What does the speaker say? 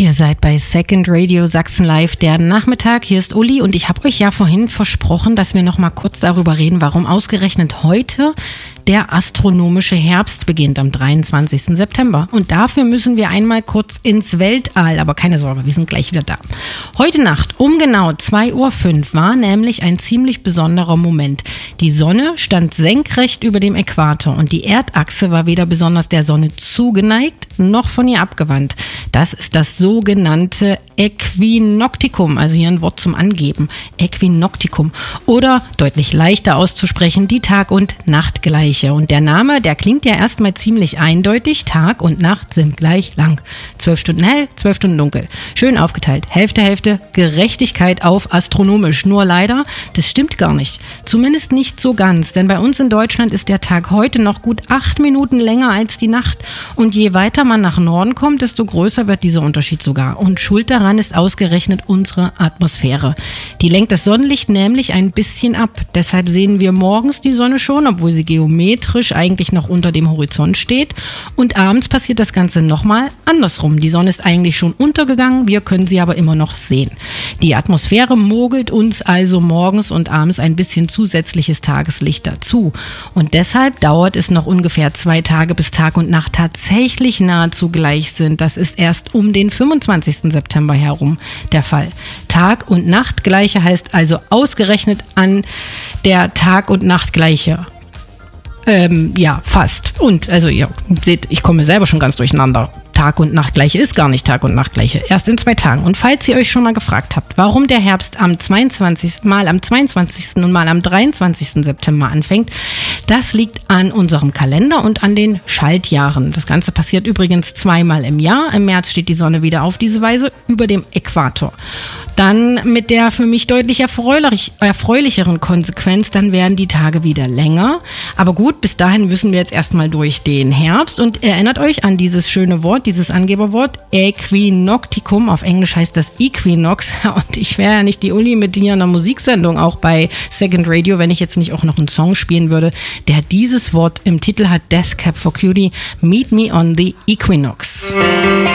Ihr seid bei Second Radio Sachsen Live, der Nachmittag. Hier ist Uli und ich habe euch ja vorhin versprochen, dass wir noch mal kurz darüber reden, warum ausgerechnet heute der astronomische Herbst beginnt am 23. September. Und dafür müssen wir einmal kurz ins Weltall. Aber keine Sorge, wir sind gleich wieder da. Heute Nacht um genau 2:05 Uhr war nämlich ein ziemlich besonderer Moment. Die Sonne stand senkrecht über dem Äquator und die Erdachse war weder besonders der Sonne zugeneigt noch von ihr abgewandt. Das ist das sogenannte Äquinoktikum, also hier ein Wort zum Angeben. Äquinoktikum. Oder deutlich leichter auszusprechen, die Tag- und Nachtgleiche. Und der Name, der klingt ja erstmal ziemlich eindeutig. Tag und Nacht sind gleich lang. 12 Stunden hell, 12 Stunden dunkel. Schön aufgeteilt. Hälfte, Hälfte. Gerechtigkeit auf astronomisch. Nur leider, das stimmt gar nicht. Zumindest nicht so ganz. Denn bei uns in Deutschland ist der Tag heute noch gut 8 Minuten länger als die Nacht. Und je weiter man nach Norden kommt, desto größer wird dieser Unterschied sogar. Und schuld daran ist ausgerechnet unsere Atmosphäre. Die lenkt das Sonnenlicht nämlich ein bisschen ab. Deshalb sehen wir morgens die Sonne schon, obwohl sie geometrisch eigentlich noch unter dem Horizont steht. Und abends passiert das Ganze nochmal andersrum. Die Sonne ist eigentlich schon untergegangen, wir können sie aber immer noch sehen. Die Atmosphäre mogelt uns also morgens und abends ein bisschen zusätzliches Tageslicht dazu. Und deshalb dauert es noch ungefähr 2 Tage, bis Tag und Nacht tatsächlich nahezu gleich sind. Das ist erst um den 25. September herum der Fall. Tag- und Nachtgleiche heißt also ausgerechnet an der Tag- und Nachtgleiche. Ja, fast. Und, also, ihr seht, ich komme selber schon ganz durcheinander. Tag- und Nachtgleiche ist gar nicht Tag- und Nachtgleiche. Erst in 2 Tagen. Und falls ihr euch schon mal gefragt habt, warum der Herbst mal am 22. und mal am 23. September anfängt, das liegt an unserem Kalender und an den Schaltjahren. Das Ganze passiert übrigens 2-mal im Jahr. Im März steht die Sonne wieder auf diese Weise über dem Äquator. Dann mit der für mich deutlich erfreulicheren Konsequenz, dann werden die Tage wieder länger. Aber gut, bis dahin müssen wir jetzt erstmal durch den Herbst. Und erinnert euch an dieses schöne Wort, dieses Angeberwort, Äquinoktikum. Auf Englisch heißt das Equinox. Und ich wäre ja nicht die Uli mit hier einer Musiksendung, auch bei Second Radio, wenn ich jetzt nicht auch noch einen Song spielen würde, der dieses Wort im Titel hat, Death Cab for Cutie, Meet Me on the Equinox.